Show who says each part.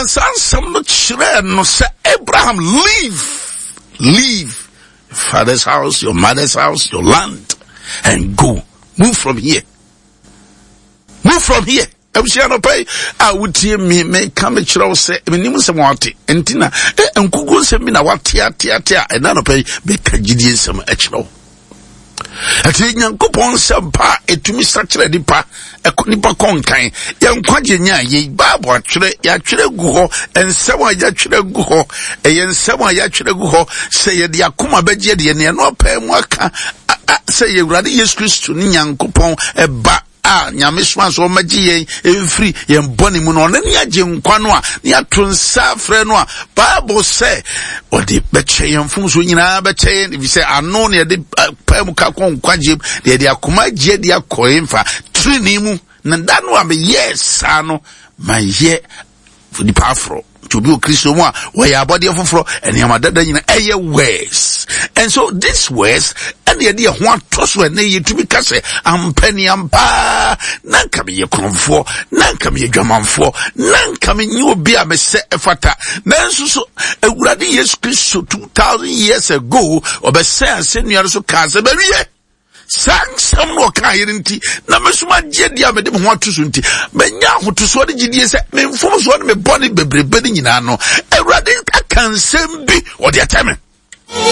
Speaker 1: And some no children no say Abraham leave your father's house, your mother's house, your land, and go. Move from here. I would hear me come at you say, minimum some water, and Tina, and Google send me now what tia, and none of pay, make a gideon some etchno. At young coupon some pa, it to me such a dipa, a conipa conkai, young quadrinia, ye bab actually, go, and someone yachule go, and someone yachule go, say the Akuma Bedia, and no pay waka, say you rather yes Christian young coupon, a ba. Nyameswa so magie free yem boni mu no ne agye nkwano a ne atonsa frɛ no a Bible say odi beche yem fum so nyina beche if say ano ne de pa mu ka kon kwagye de akoma gye de akoyemfa trini mu na da no a me yes ano ma ye di pafro to be Christian one where your body of fro and your mother in a ways. And so this ways and the idea one toss when they to be case penny pa none coming your comfort, none coming your German for, none coming you be a mess fata. Then so a bloody yes Christian 2,000 years ago or be send you also cancer baby. Sang some no kayirinti na mesuma jedia me dem ho atosunti menya hotoso de gidie se me mfom so me boni bebrebe nyina no awurade akansem bi o de atame